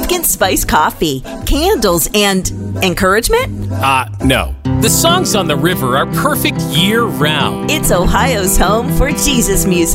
pumpkin spice coffee, candles, and encouragement? No. The songs on the river are perfect year-round. It's Ohio's home for Jesus music.